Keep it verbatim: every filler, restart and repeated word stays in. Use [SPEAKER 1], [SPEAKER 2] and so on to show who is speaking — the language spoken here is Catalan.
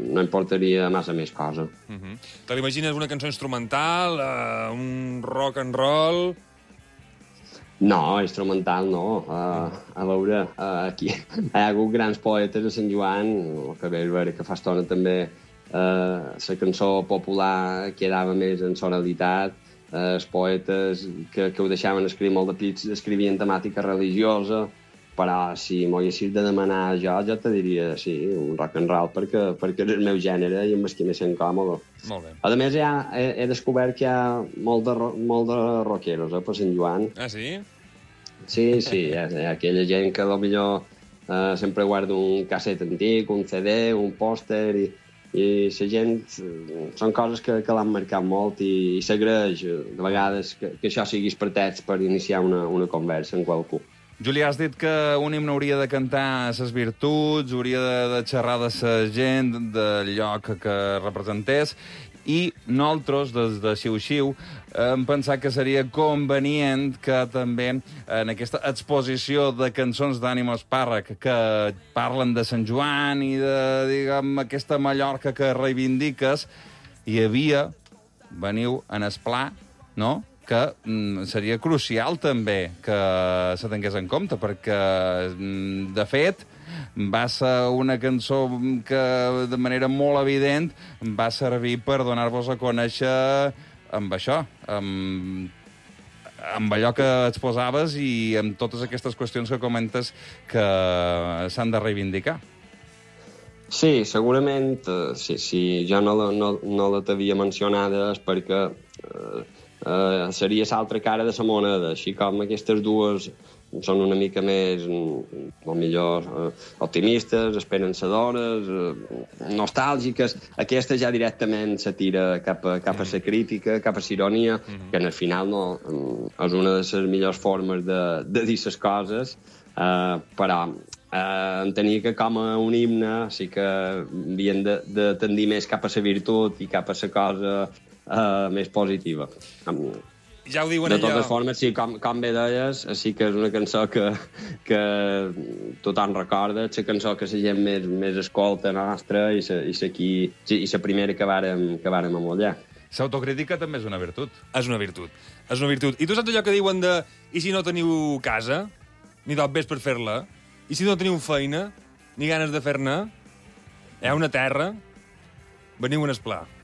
[SPEAKER 1] no importaria massa més cosa.
[SPEAKER 2] Uh -huh. Te l'imagines una cançó instrumental, uh, un rock and roll...
[SPEAKER 1] No, instrumental no. Uh, a veure, uh, aquí hi ha hagut grans poetes a Sant Joan, que ve a veure que fa estona també uh, la cançó popular quedava més en sonoritat, uh, els poetes que, que ho deixaven escriure molt de pits escrivien temàtica religiosa, però si m'ho haguessis de demanar jo, jo te diria, sí, un rock and roll, perquè, perquè és el meu gènere i amb el que me sent còmode.
[SPEAKER 2] Molt bé.
[SPEAKER 1] A més, ha, he, he descobert que hi ha molt de, molt de rockeros, eh, per Sant Joan.
[SPEAKER 2] Ah, sí?
[SPEAKER 1] Sí, sí, hi ha, hi ha aquella gent que potser eh, sempre guarda un casset antic, un C D, un pòster, i, i la gent... Són coses que, que l'han marcat molt i, i s'agraeix, de vegades, que, que això siguis pretext per iniciar una, una conversa amb qualcú.
[SPEAKER 3] Júlia, has dit que un himne hauria de cantar ses virtuts, hauria de, de xerrar de sa gent, del lloc que representés, i nosaltres, des de Xiu-Xiu, hem pensat que seria convenient que també en aquesta exposició de cançons d'Ànima Espàrrec que parlen de Sant Joan i de, diguem, aquesta Mallorca que reivindiques, hi havia, veniu en el pla, no?, que mm, seria crucial també que se tingués en compte, perquè, mm, de fet, va ser una cançó que, de manera molt evident, va servir per donar-vos a conèixer amb això, amb, amb allò que exposaves i amb totes aquestes qüestions que comentes que s'han de reivindicar.
[SPEAKER 1] Sí, segurament, eh, sí, sí, jo no la, no, no la t'havia mencionada és perquè eh, eh, seria l'altra cara de la moneda, així com aquestes dues són una mica més, o millor, eh, optimistes, esperançadores, eh, nostàlgiques. Aquesta ja directament se tira cap a, cap a la crítica, cap a la ironia, que en el final no, és una de les millors formes de, de dir les coses, eh, però eh, entenir que com a un himne sí que havien de, de tendir més cap a la virtut i cap a la cosa eh, més positiva.
[SPEAKER 2] Ja ho diuen
[SPEAKER 1] de
[SPEAKER 2] allò...
[SPEAKER 1] totes formes, sí, com, com bé deies, sí que és una cançó que, que tothom recorda, és la cançó que la gent més, més escolta nostra i la i qui, i la primera que vàrem, que vàrem amollar.
[SPEAKER 3] L'autocrítica també és una virtut.
[SPEAKER 2] És una virtut. És una virtut. I tu saps allò que diuen de i si no teniu casa, ni tot vés per fer-la, i si no teniu feina, ni ganes de fer-ne, hi ha una terra, veniu en esplà.